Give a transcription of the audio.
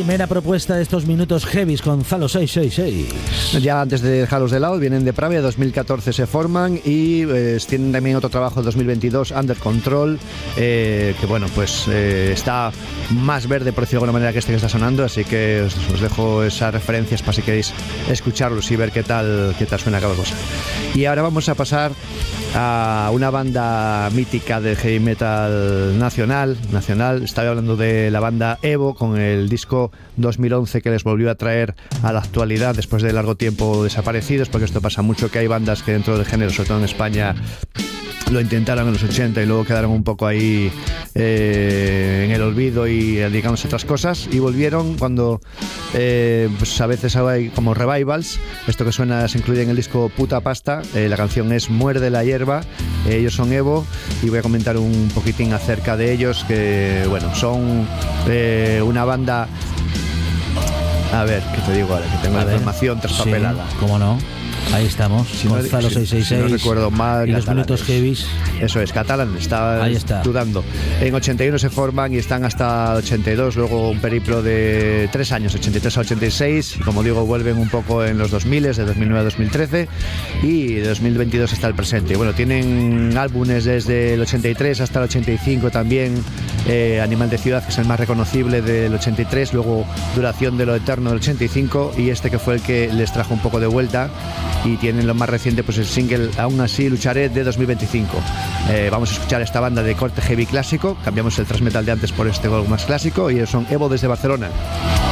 primera propuesta de estos minutos heavies con Zalo 666. Ya antes de dejarlos de lado, vienen de Pravia, 2014 se forman y tienen también otro trabajo de 2022, Under Control, que bueno, pues está más verde, por decirlo de alguna manera, que este que está sonando, así que os dejo esas referencias para si queréis escucharlos y ver qué tal suena cada cosa. Y ahora vamos a pasar a una banda mítica de heavy metal nacional. Estaba hablando de la banda Evo, con el disco 2011 que les volvió a traer a la actualidad después de largo tiempo desaparecidos, porque esto pasa mucho, que hay bandas que dentro del género, sobre todo en España, lo intentaron en los 80 y luego quedaron un poco ahí en el olvido y dedicándose a otras cosas, y volvieron cuando pues a veces hay como revivals. Esto que suena se incluye en el disco Puta Pasta, la canción es Muerde la hierba. Ellos son Evo y voy a comentar un poquitín acerca de ellos, que bueno, son una banda, a ver, ¿qué te digo ahora? Que tengo la información traspapelada. Sí, ¿cómo no? Ahí estamos, Gonzalo 666. Si no recuerdo mal, y los minutos heavies. Eso es, catalán, está dudando. En 81 se forman y están hasta 82, luego un periplo de 3 años, 83 a 86. Y como digo, vuelven un poco en los 2000, de 2009 a 2013, y de 2022 hasta el presente. Bueno, tienen álbumes desde el 83 hasta el 85 también. Animal de Ciudad, que es el más reconocible, del 83, luego Duración de lo Eterno del 85, y este que fue el que les trajo un poco de vuelta. Y tienen lo más reciente, pues el single Aún así lucharé, de 2025. Vamos a escuchar esta banda de corte heavy clásico. Cambiamos el thrash metal de antes por este algo más clásico, y ellos son Evo desde Barcelona.